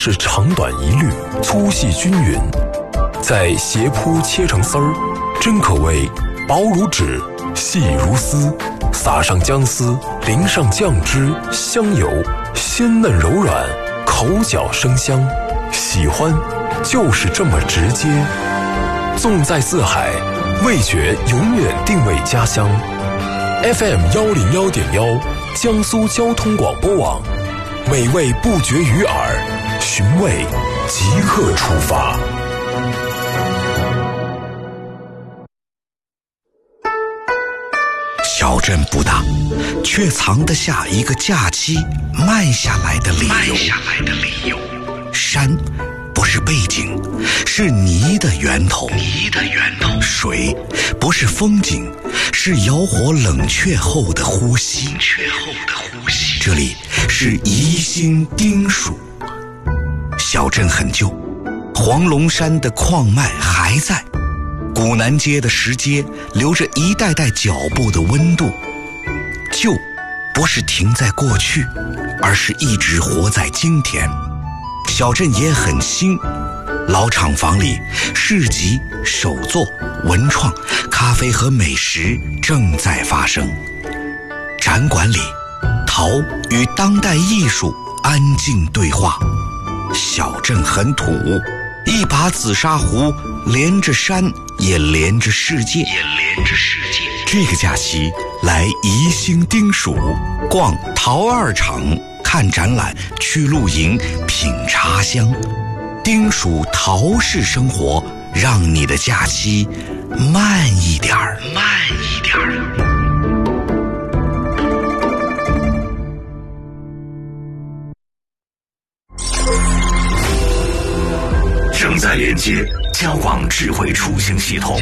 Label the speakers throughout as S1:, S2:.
S1: 是长短一律，粗细均匀，再斜铺切成丝儿，真可谓薄如纸，细如丝。撒上姜丝，淋上酱汁，香油，鲜嫩柔软，口嚼生香。喜欢就是这么直接。纵在四海，味觉永远定位家乡。FM101.1，江苏交通广播网，美味不绝于耳，寻味即刻出发。
S2: 小镇不大，却藏得下一个假期慢下来的理由。山不是背景，是泥的源头。水不是风景，是窑火冷却后的呼吸。这里是宜兴丁蜀。小镇很旧，黄龙山的矿脉还在，古南街的石阶留着一代代脚步的温度。旧不是停在过去，而是一直活在今天。小镇也很新，老厂房里市集、手作、文创、咖啡和美食正在发生。展馆里，陶与当代艺术安静对话。小镇很土，一把紫砂壶连着山，也连着世界。这个假期来宜兴丁蜀，逛陶二厂，看展览，去露营，品茶香。丁蜀陶式生活，让你的假期慢一点儿。
S3: 正在连接交广智慧出行系统。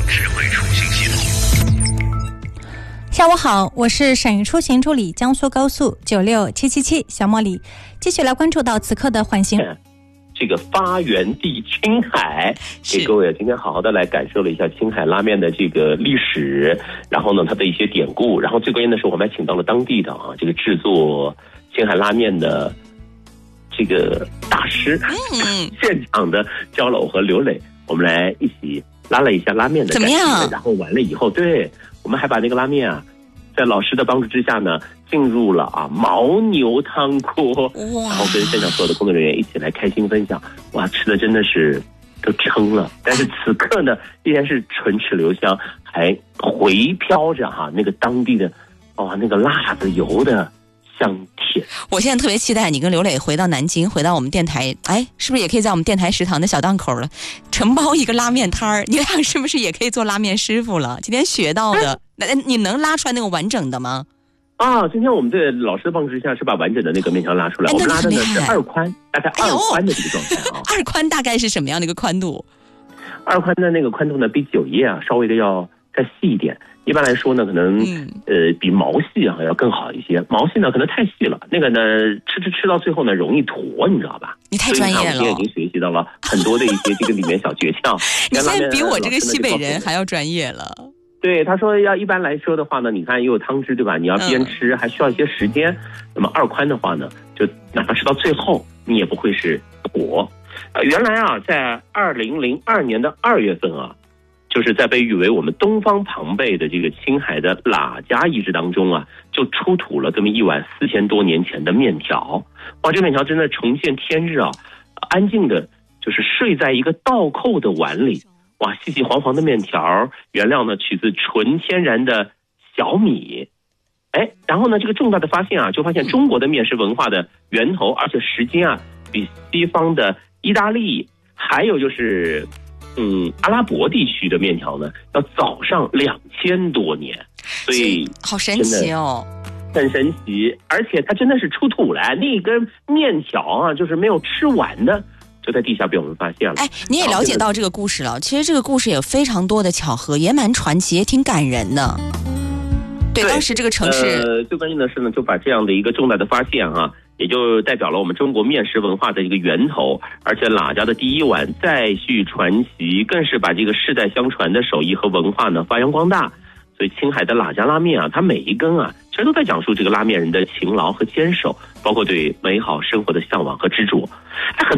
S4: 下午好，我是省出行助理江苏高速96777小茉莉，继续来关注到此刻的缓行。
S5: 这个发源地青海，给各位今天好好的来感受了一下青海拉面的这个历史，然后呢它的一些典故，然后最关键的是我们还请到了当地的这个制作青海拉面的这个大师，现场的焦老和刘磊，我们来一起拉了一下拉面的
S4: 怎么样？
S5: 然后完了以后，对，我们还把那个拉面在老师的帮助之下呢，进入了牦牛汤锅，然后跟现场所有的工作人员一起来开心分享。哇，吃的真的是都撑了，但是此刻呢，依然是唇齿留香，还回飘着那个当地的那个辣子油的香甜。
S6: 我现在特别期待你跟刘磊回到南京，回到我们电台，是不是也可以在我们电台食堂的小档口了，承包一个拉面摊儿？你俩是不是也可以做拉面师傅了？今天学到的，你能拉出来那个完整的吗？
S5: 今天我们在老师的帮助之下是把完整的那个面条拉出来，我们拉的呢是2宽，大概2宽的这个状态
S6: 2宽大概是什么样的一个宽度
S5: ？2宽的那个宽度呢，比酒叶稍微的要再细一点。一般来说呢，可能比毛细要更好一些。毛细呢可能太细了，那个呢吃到最后呢容易坨，你知道吧？
S6: 你太专业了。
S5: 所以我今天已经学习到了很多的一些这个里面小诀窍。
S6: 你现在比我这个西北人还要专业了。
S5: 对，他说一般来说的话呢，你看也有汤汁对吧？你要边吃还需要一些时间。那么2宽的话呢，就哪怕吃到最后，你也不会是坨。原来在2002年的2月份就是在被誉为我们东方庞贝的这个青海的喇家遗址当中就出土了这么一碗4000多年前的面条。哇，这面条真的重见天日安静的就是睡在一个倒扣的碗里。哇，细细黄黄的面条，原料呢取自纯天然的小米。然后呢这个重大的发现就发现中国的面食文化的源头，而且时间比西方的意大利还有就是阿拉伯地区的面条呢要早上2000多年，所以
S6: 好神奇
S5: 很神奇。而且它真的是出土了，那根面条就是没有吃完的，就在地下被我们发现了。
S6: 你也了解到这个故事了。其实这个故事有非常多的巧合，也蛮传奇，也挺感人的。对，当时这个城市
S5: 最关键的是呢，就把这样的一个重大的发现也就代表了我们中国面食文化的一个源头，而且喇家的第一碗再续传奇，更是把这个世代相传的手艺和文化呢发扬光大。 所以青海的喇家拉面啊，它每一根啊，其实都在讲述这个拉面人的勤劳和坚守，包括对美好生活的向往和执着。